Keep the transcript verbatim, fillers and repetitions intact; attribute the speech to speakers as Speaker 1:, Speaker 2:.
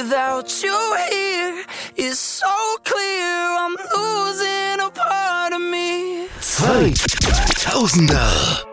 Speaker 1: without you here is so clear. I'm losing a part of me.
Speaker 2: zweitausender